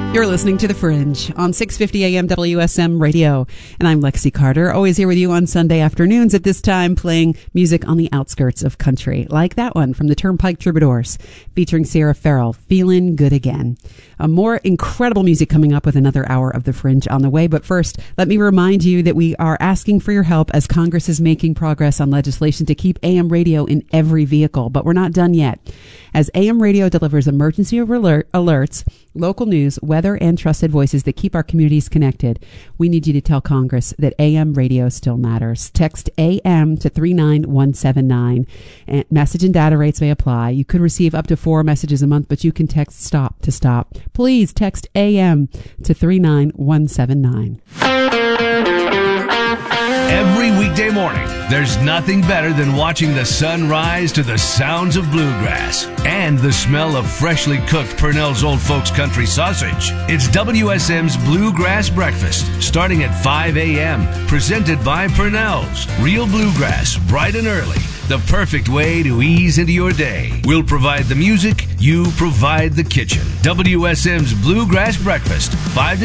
You're listening to The Fringe on 650 AM WSM Radio. And I'm Lexi Carter, always here with you on Sunday afternoons at this time, playing music on the outskirts of country, like that one from the Turnpike Troubadours, featuring Sierra Farrell, Feeling Good Again. More incredible music coming up with another hour of The Fringe on the way. But first, let me remind you that we are asking for your help as Congress is making progress on legislation to keep AM radio in every vehicle. But we're not done yet. As AM radio delivers emergency alerts, local news, weather, and trusted voices that keep our communities connected, we need you to tell Congress that AM radio still matters. Text AM to 39179. And message and data rates may apply. You could receive up to 4 messages a month, but you can text STOP to stop. Please text AM to 39179. Every weekday morning, there's nothing better than watching the sun rise to the sounds of bluegrass and the smell of freshly cooked Purnell's Old Folks Country sausage. It's WSM's Bluegrass Breakfast, starting at 5 a.m., presented by Purnell's. Real bluegrass, bright and early. The perfect way to ease into your day. We'll provide the music, you provide the kitchen. WSM's Bluegrass Breakfast, 5 to